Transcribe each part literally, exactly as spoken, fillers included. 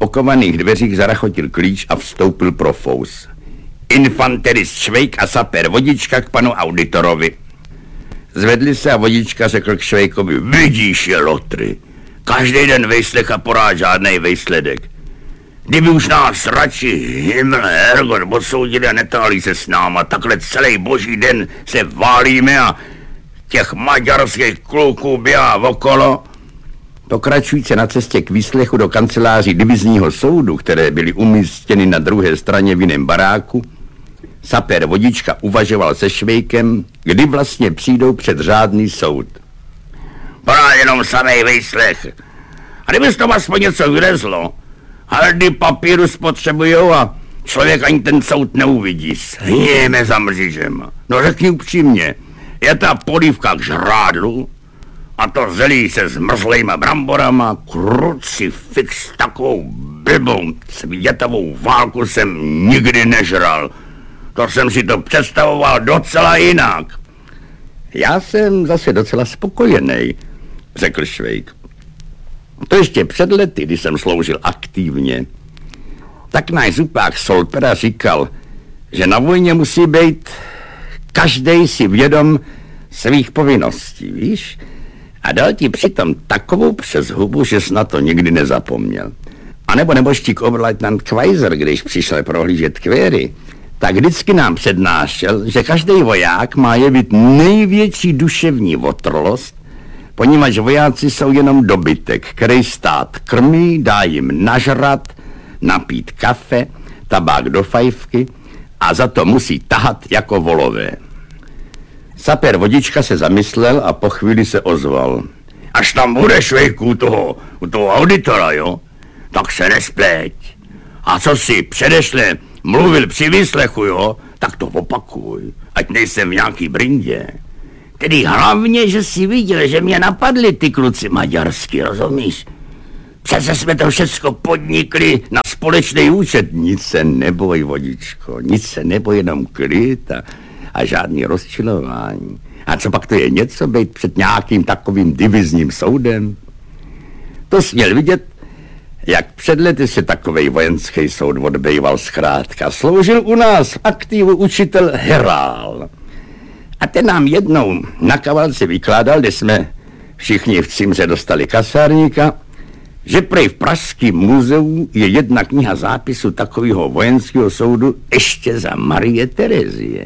okovaných dveřích zarachotil klíč a vstoupil pro fous. Infanterist Švejk a saper Vodička k panu auditorovi. Zvedli se a Vodička řekl k Švejkovi: vidíš je lotry, každý den vejslech a porád žádnej vejsledek. Kdyby už nás radši Himmel Herrgott odsoudili a netálí se s náma, takhle celý boží den se válíme a těch maďarských kluků běhá okolo. Pokračující na cestě k výslechu do kanceláří divizního soudu, které byly umístěny na druhé straně v jiném baráku, saper Vodička uvažoval se Švejkem, kdy vlastně přijdou před řádný soud. Porád jenom samej výslech. A kdyby z toho aspoň něco vylezlo, haldy papíru spotřebujou a člověk ani ten soud neuvidí. Slijeme za mřížem. No řekni upřímně, je ta polívka k žrádlu a to zelí se zmrzlejma bramborama, krucifix, takovou blbou světovou válku jsem nikdy nežral. To jsem si to představoval docela jinak. Já jsem zase docela spokojený, řekl Švejk. To ještě před lety, když jsem sloužil aktivně. Tak náš zupák Solpera říkal, že na vojně musí být každej si vědom svých povinností, víš? A dal ti přitom takovou přeshubu, že jsi na to nikdy nezapomněl. A nebo nebožtík oberleutnant Kvajzer, když přišel prohlížet kvéry, tak vždycky nám přednášel, že každý voják má jevit největší duševní otrlost, poněvadž vojáci jsou jenom dobytek, který stát krmí, dá jim nažrat, napít kafe, tabák do fajfky a za to musí tahat jako volové. Saper Vodička se zamyslel a po chvíli se ozval. Až tam budeš, Švejku, u toho, u toho auditora, jo? Tak se nespleť. A co si předešle mluvil při výslechu, jo? Tak to opakuj, ať nejsem v nějaký brindě. Tedy hlavně, že si viděl, že mě napadli ty kluci maďarsky, rozumíš? Přece jsme to všecko podnikli na společný účet. Nic se neboj, Vodičko, nic se neboj, jenom klid a, a žádný rozčilování. A co pak to je něco být před nějakým takovým divizním soudem? To jsi měl vidět, jak před lety se takovej vojenský soud odbejval zkrátka. Sloužil u nás v aktivu učitel Herál. A ten nám jednou na kavalce vykládal, kde jsme všichni v cimře dostali kasárníka, že prej v Pražském muzeu je jedna kniha zápisu takového vojenského soudu ještě za Marie Terezie.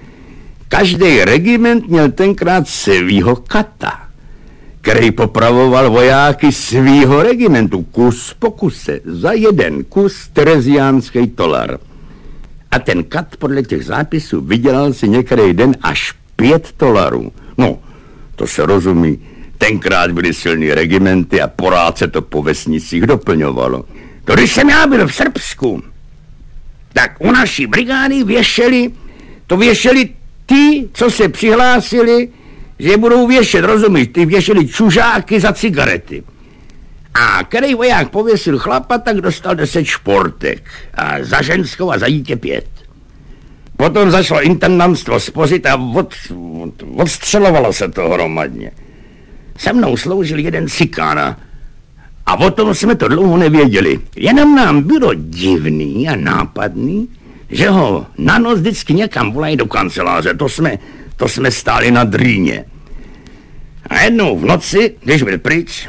Každý regiment měl tenkrát svýho kata, který popravoval vojáky svýho regimentu kus po kuse za jeden kus tereziánský tolar. A ten kat podle těch zápisů vydělal si některý den až pět dolarů. No, to se rozumí, tenkrát byly silný regimenty a porád se to po vesnicích doplňovalo. To když jsem já byl v Srbsku, tak u naší brigády věšeli, to věšeli ty, co se přihlásili, že budou věšet, rozumíš, ty věšeli čužáky za cigarety. A který voják pověsil chlapa, tak dostal deset športek a za ženskou a za dítě pět. Potom zašlo intendantstvo spořit a od, od, odstřelovalo se to hromadně. Se mnou sloužil jeden cikána a o tom jsme to dlouho nevěděli. Jenom nám bylo divný a nápadný, že ho na noc vždycky někam volají do kanceláře. To jsme, to jsme stáli na Drýně. A jednou v noci, když byl pryč,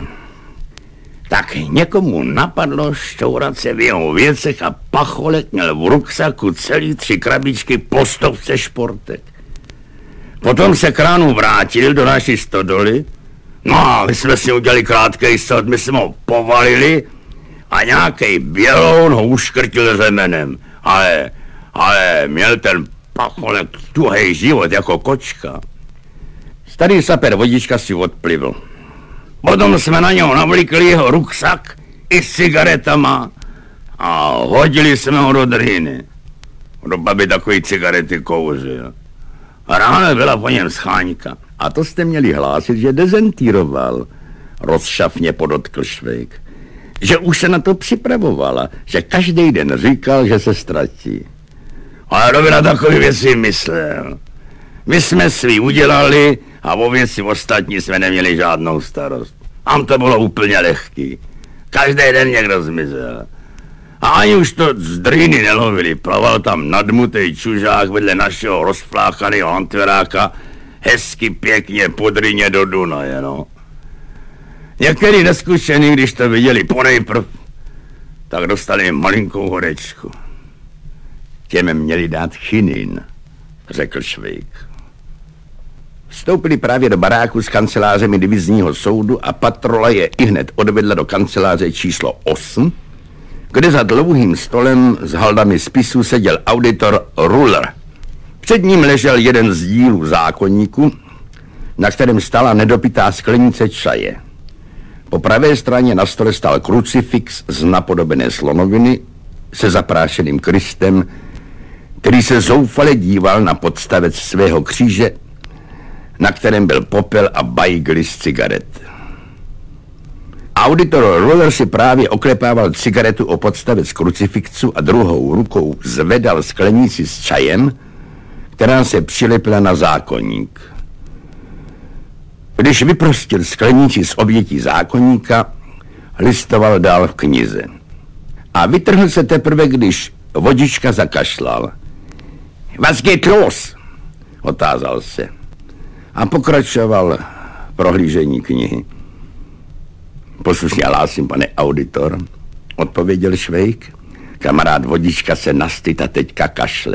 tak někomu napadlo šťourat se v jeho věcech a pacholek měl v ruksaku celý tři krabičky po stovce športek. Potom se k ránu vrátil do naší stodoly, no a my jsme si udělali krátkej sod, my jsme ho povalili a nějakej běloun ho uškrtil řemenem. Ale, ale měl ten pacholek tuhej život jako kočka. Starý saper Vodička si odplivl. Potom jsme na něho navlíkli jeho ruksak i s cigaretama a hodili jsme ho do Drhiny. Do babi takový cigarety kouřil. A ráno byla po něm scháňka. A to jste měli hlásit, že dezentíroval, rozšafně podotkl Švejk. Že už se na to připravovala, že každý den říkal, že se ztratí. Ale kdo by na takové věci myslel? My jsme svý udělali a o věci ostatní jsme neměli žádnou starost. Tam to bylo úplně lehký. Každý den někdo zmizel. A ani už to z dryny nelovili. Plaval tam nadmutej čužák vedle našeho rozflákaného antveráka, hezky pěkně po dryně do Dunaje, no. Některý neskušený, když to viděli ponejprv, tak dostali malinkou horečku. Těm měli dát chinin, řekl Švejk. Vstoupili právě do baráku s kancelářemi divizního soudu a patrola je ihned odvedla do kanceláře číslo osm, kde za dlouhým stolem s haldami spisů seděl auditor Ruller. Před ním ležel jeden z dílů zákoníku, na kterém stála nedopitá sklenice čaje. Po pravé straně na stole stál krucifix z napodobené slonoviny se zaprášeným Kristem, který se zoufale díval na podstavec svého kříže, na kterém byl popel a bajgly z cigaret. Auditor Ruller si právě oklepával cigaretu o podstavec krucifixu a druhou rukou zvedal sklenici s čajem, která se přilepila na zákoník. Když vyprostil sklenici z obětí zákoníka, listoval dál v knize. A vytrhl se teprve, když vodička zakašlal. Was geht los? Otázal se. A pokračoval prohlížení knihy. Poslušně hlásím, pane auditor, odpověděl Švejk. Kamarád vodička se nastyt a teďka kašle.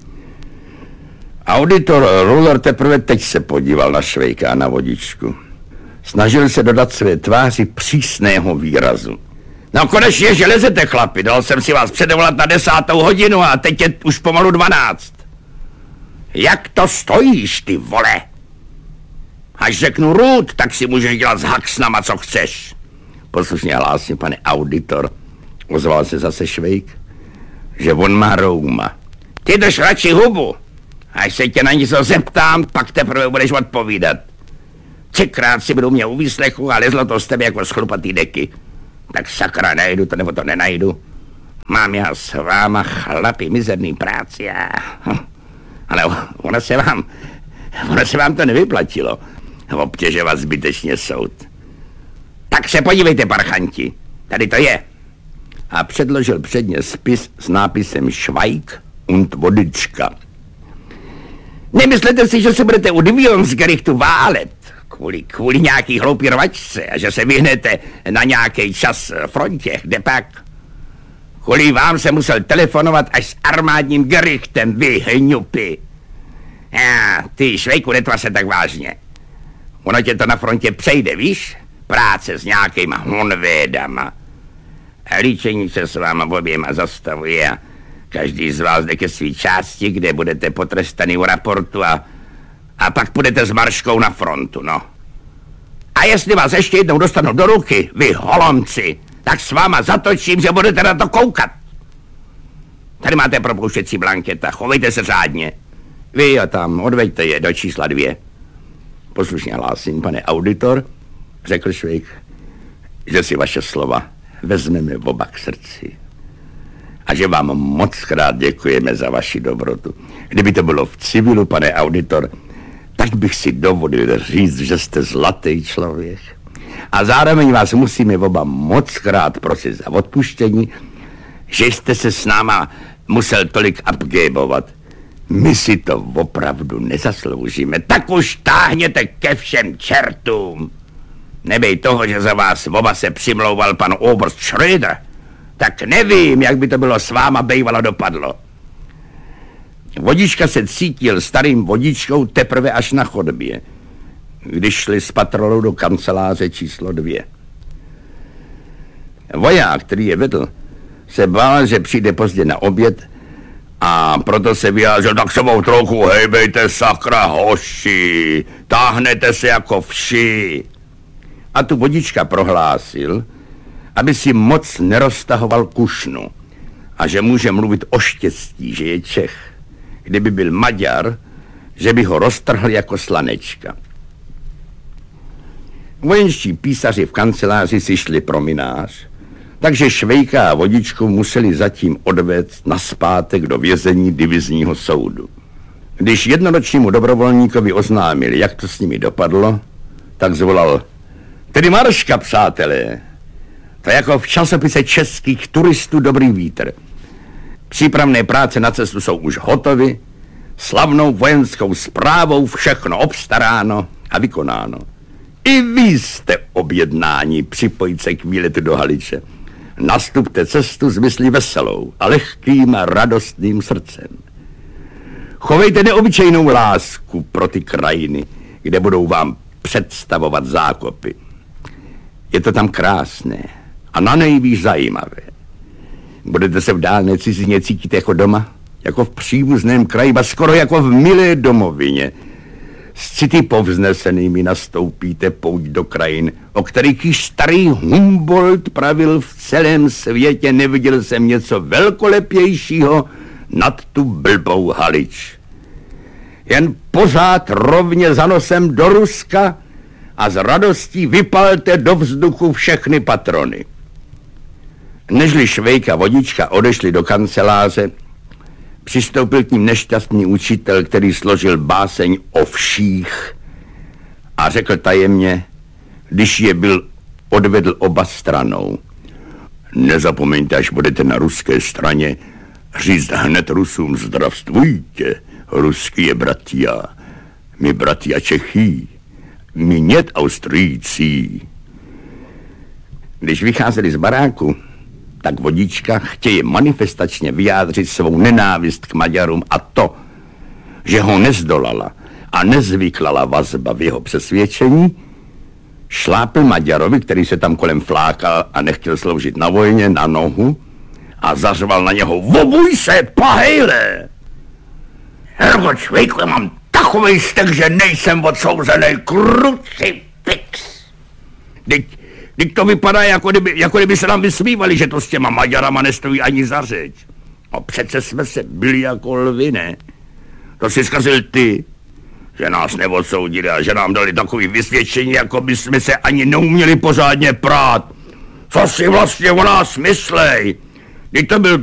Auditor Ruller teprve teď se podíval na Švejka a na vodičku. Snažil se dodat své tváři přísného výrazu. No konečně, že lezete, chlapi, dal jsem si vás předvolat na desátou hodinu a teď je už pomalu dvanáct. Jak to stojíš, ty vole? Až řeknu růd, tak si můžeš dělat s haksnama, co chceš. Poslušně hlásím, pane auditor, ozval se zase Švejk, že on má rouma. Ty drž radši hubu. Až se tě na něco zeptám, pak teprve budeš odpovídat. Třikrát si budou mě u výslechu a lezlo to z tebe jako schlupatý deky. Tak sakra, najdu to nebo to nenajdu. Mám já s váma, chlapi, mizerný práci a... Ale ono se vám... Ono se vám to nevyplatilo. Obtěžovat zbytečně soud. Tak se podívejte, parchanti. Tady to je. A předložil předně spis s nápisem Schweig und vodička. Nemyslete si, že se budete u Divionsgerichtu válet kvůli, kvůli nějaký hloupý rvačce a že se vyhnete na nějaký čas frontě, kde pak? Kvůli vám se musel telefonovat až s armádním gerichtem, vy hňupy. Já, ty, Švejku, netva se tak vážně. Ono tě to na frontě přejde, víš? Práce s nějakýma honvédama. A líčení se s váma oběma zastavuje a každý z vás jde ke svý části, kde budete potrestaný u raportu a, a pak půjdete s marškou na frontu, no. A jestli vás ještě jednou dostanu do ruky, vy holomci, tak s váma zatočím, že budete na to koukat. Tady máte propouštěcí blanketa, chovejte se řádně. Vy a tam, odveďte je do čísla dvě. Poslušně hlásím, pane auditor, řekl Švejk, že si vaše slova vezmeme oba k srdci. A že vám moc krát děkujeme za vaši dobrotu. Kdyby to bylo v civilu, pane auditor, tak bych si dovolil říct, že jste zlatý člověk. A zároveň vás musíme oba moc krát prosit za odpuštění, že jste se s náma musel tolik abgébovat. My si to opravdu nezasloužíme. Tak už táhněte ke všem čertům. Nebej toho, že za vás oba se přimlouval pan Oberst Schröder, tak nevím, jak by to bylo s váma bejvalo dopadlo. Vodička se cítil starým vodičkou teprve až na chodbě, když šli s patrolou do kanceláře číslo dvě. Voják, který je vedl, se bál, že přijde pozdě na oběd a proto se vyjádřil, tak se mou trochu hejbejte, sakra hoši, táhnete se jako vši. A tu vodička prohlásil, aby si moc neroztahoval kušnu a že může mluvit o štěstí, že je Čech. Kdyby byl Maďar, že by ho roztrhl jako slanečka. Vojenští písaři v kanceláři si šli prominář, takže Švejka a vodičku museli zatím odvést nazpátek do vězení divizního soudu. Když jednoročnímu dobrovolníkovi oznámili, jak to s nimi dopadlo, tak zvolal: tedy marška, přátelé! To je jako v časopise českých turistů Dobrý vítr. Přípravné práce na cestu jsou už hotovy, slavnou vojenskou správou všechno obstaráno a vykonáno. I vy jste objednáni připojit se k výletu do Haliče. Nastupte cestu s myslí veselou a lehkým a radostným srdcem. Chovejte neobyčejnou lásku pro ty krajiny, kde budou vám představovat zákopy. Je to tam krásné a na nejvíc zajímavé. Budete se v dálné cizině cítit jako doma, jako v příbuzném kraji, a skoro jako v milé domovině. S city povznesenými nastoupíte pouť do krajin, o kterých již starý Humboldt pravil: v celém světě neviděl jsem něco velkolepějšího nad tu blbou Halič. Jen pořád rovně za nosem do Ruska a s radostí vypalte do vzduchu všechny patrony. Nežli Švejk a Vodička odešli do kanceláře, přistoupil k ním nešťastný učitel, který složil báseň o vších a řekl tajemně, když je byl, odvedl oba stranou: nezapomeňte, až budete na ruské straně, říct hned Rusům: zdravstvujte, ruský je bratia, my bratia Čechy, my nět Austrijcí. Když vycházeli z baráku, tak Vodička chtěje manifestačně vyjádřit svou nenávist k Maďarům a to, že ho nezdolala a nezvyklala vazba v jeho přesvědčení, šlápl Maďarovi, který se tam kolem flákal a nechtěl sloužit na vojně, na nohu a zařval na něho: vobuj se, pahejle! Hergo Švejku, já mám takovej stek, že nejsem odsouzený, krucifix! Teď Teď to vypadá, jako kdyby, jako kdyby se nám vysmívali, že to s těma Maďarama nestojí ani za řeč. No přece jsme se byli jako lvy, ne? To si zkazil ty, že nás neodsoudili a že nám dali takový vysvědčení, jako by jsme se ani neuměli pořádně prát. Co si vlastně o nás myslej? Teď to byl